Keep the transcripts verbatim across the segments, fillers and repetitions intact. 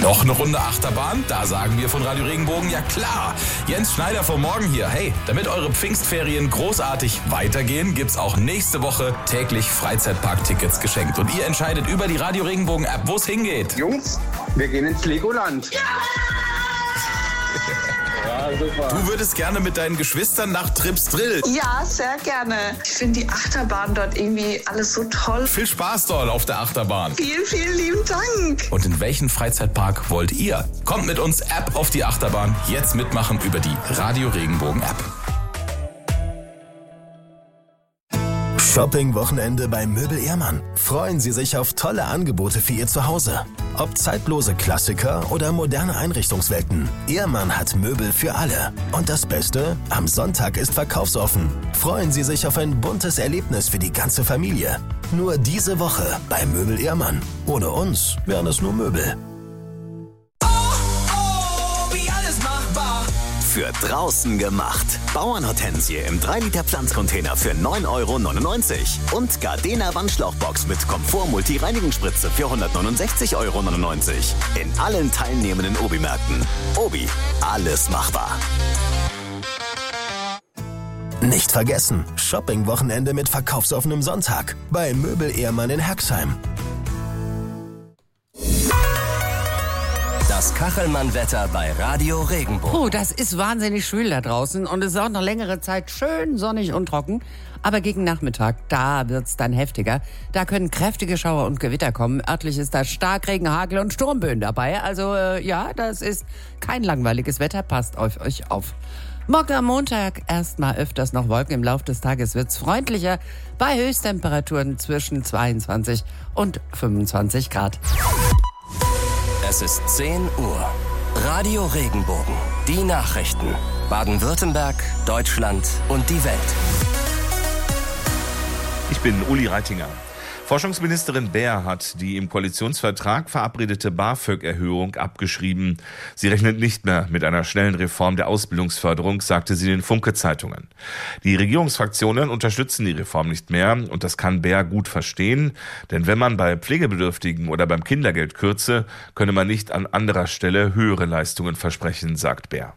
Noch eine Runde Achterbahn? Da sagen wir von Radio Regenbogen ja klar. Jens Schneider vom Morgen hier. Hey, damit eure Pfingstferien großartig weitergehen, gibt's auch nächste Woche täglich Freizeitparktickets geschenkt. Und ihr entscheidet über die Radio Regenbogen App, wo es hingeht. Jungs, wir gehen ins Legoland. Ja! Ja, super. Du würdest gerne mit deinen Geschwistern nach Trips Drill. Ja, sehr gerne. Ich finde die Achterbahn dort irgendwie alles so toll. Viel Spaß dort auf der Achterbahn. Vielen, vielen lieben Dank. Und in welchen Freizeitpark wollt ihr? Kommt mit uns App auf die Achterbahn. Jetzt mitmachen über die Radio Regenbogen App. Shopping-Wochenende bei Möbel Ehrmann. Freuen Sie sich auf tolle Angebote für Ihr Zuhause. Ob zeitlose Klassiker oder moderne Einrichtungswelten. Ehrmann hat Möbel für alle. Und das Beste? Am Sonntag ist verkaufsoffen. Freuen Sie sich auf ein buntes Erlebnis für die ganze Familie. Nur diese Woche bei Möbel Ehrmann. Ohne uns wären es nur Möbel. Für draußen gemacht. Bauernhortensie im drei Liter Pflanzcontainer für neun Euro neunundneunzig. Und Gardena Wandschlauchbox mit Komfort-Multi-Reinigungsspritze für hundertneunundsechzig Euro neunundneunzig. In allen teilnehmenden Obi-Märkten. Obi, alles machbar. Nicht vergessen, Shopping-Wochenende mit verkaufsoffenem Sonntag bei Möbel Ehrmann in Herxheim. Das Kachelmann-Wetter bei Radio Regenbogen. Oh, das ist wahnsinnig schwül da draußen und es ist auch noch längere Zeit schön sonnig und trocken. Aber gegen Nachmittag, da wird's dann heftiger. Da können kräftige Schauer und Gewitter kommen. Örtlich ist da Starkregen, Hagel und Sturmböen dabei. Also äh, ja, das ist kein langweiliges Wetter. Passt auf euch auf. Morgen am Montag erstmal öfters noch Wolken. Im Laufe des Tages wird's freundlicher. Bei Höchsttemperaturen zwischen zweiundzwanzig und fünfundzwanzig Grad. Es ist zehn Uhr. Radio Regenbogen. Die Nachrichten. Baden-Württemberg, Deutschland und die Welt. Ich bin Uli Reitinger. Forschungsministerin Baer hat die im Koalitionsvertrag verabredete BAföG-Erhöhung abgeschrieben. Sie rechnet nicht mehr mit einer schnellen Reform der Ausbildungsförderung, sagte sie den Funke-Zeitungen. Die Regierungsfraktionen unterstützen die Reform nicht mehr und das kann Baer gut verstehen. Denn wenn man bei Pflegebedürftigen oder beim Kindergeld kürze, könne man nicht an anderer Stelle höhere Leistungen versprechen, sagt Baer.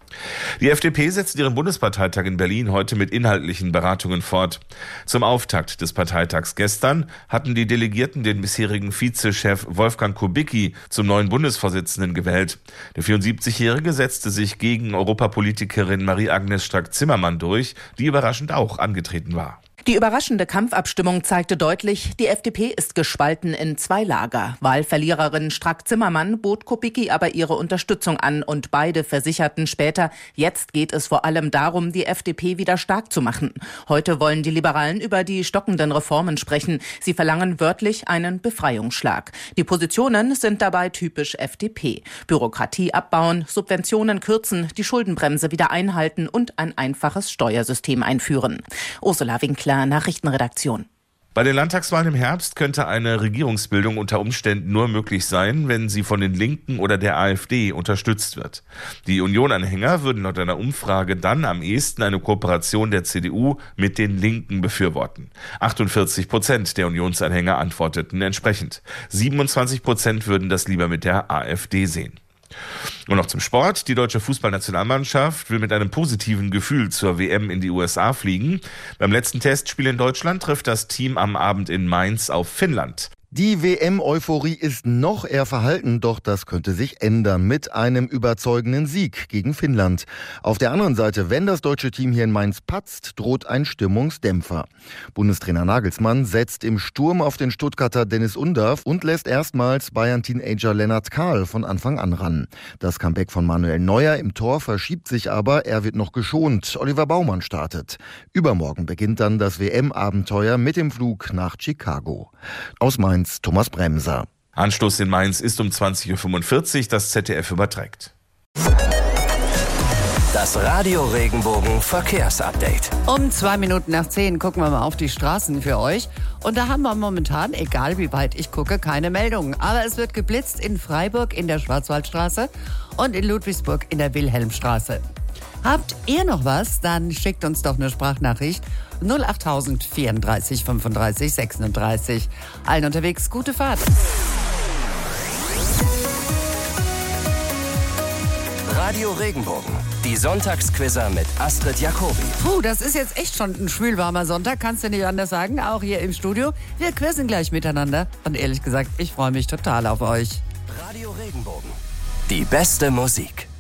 Die F D P setzt ihren Bundesparteitag in Berlin heute mit inhaltlichen Beratungen fort. Zum Auftakt des Parteitags gestern hatten die Delegierten den bisherigen Vizechef Wolfgang Kubicki zum neuen Bundesvorsitzenden gewählt. Der vierundsiebzigjährige setzte sich gegen Europapolitikerin Marie-Agnes Strack-Zimmermann durch, die überraschend auch angetreten war. Die überraschende Kampfabstimmung zeigte deutlich, die F D P ist gespalten in zwei Lager. Wahlverliererin Strack-Zimmermann bot Kubicki aber ihre Unterstützung an und beide versicherten später, jetzt geht es vor allem darum, die F D P wieder stark zu machen. Heute wollen die Liberalen über die stockenden Reformen sprechen. Sie verlangen wörtlich einen Befreiungsschlag. Die Positionen sind dabei typisch F D P. Bürokratie abbauen, Subventionen kürzen, die Schuldenbremse wieder einhalten und ein einfaches Steuersystem einführen. Ursula Winkler, Nachrichtenredaktion. Bei den Landtagswahlen im Herbst könnte eine Regierungsbildung unter Umständen nur möglich sein, wenn sie von den Linken oder der AfD unterstützt wird. Die Union-Anhänger würden laut einer Umfrage dann am ehesten eine Kooperation der C D U mit den Linken befürworten. achtundvierzig Prozent der Unionsanhänger antworteten entsprechend. siebenundzwanzig Prozent würden das lieber mit der AfD sehen. Und noch zum Sport. Die deutsche Fußballnationalmannschaft will mit einem positiven Gefühl zur W M in die U S A fliegen. Beim letzten Testspiel in Deutschland trifft das Team am Abend in Mainz auf Finnland. Die W M-Euphorie ist noch eher verhalten, doch das könnte sich ändern mit einem überzeugenden Sieg gegen Finnland. Auf der anderen Seite, wenn das deutsche Team hier in Mainz patzt, droht ein Stimmungsdämpfer. Bundestrainer Nagelsmann setzt im Sturm auf den Stuttgarter Dennis Undav und lässt erstmals Bayern-Teenager Lennart Kahl von Anfang an ran. Das Comeback von Manuel Neuer im Tor verschiebt sich aber, er wird noch geschont. Oliver Baumann startet. Übermorgen beginnt dann das W M-Abenteuer mit dem Flug nach Chicago. Aus Mainz Thomas Bremser. Anstoß in Mainz ist um zwanzig Uhr fünfundvierzig, das Z D F überträgt. Das Radio Regenbogen Verkehrsupdate. Um zwei Minuten nach zehn gucken wir mal auf die Straßen für euch. Und da haben wir momentan, egal wie weit ich gucke, keine Meldungen. Aber es wird geblitzt in Freiburg in der Schwarzwaldstraße und in Ludwigsburg in der Wilhelmstraße. Habt ihr noch was? Dann schickt uns doch eine Sprachnachricht. null achttausend vierunddreißig fünfunddreißig sechsunddreißig. Allen unterwegs gute Fahrt. Radio Regenbogen. Die Sonntagsquizzer mit Astrid Jacobi. Puh, das ist jetzt echt schon ein schwülwarmer Sonntag, kannst du nicht anders sagen, auch hier im Studio. Wir quizzen gleich miteinander und ehrlich gesagt, ich freue mich total auf euch. Radio Regenbogen. Die beste Musik.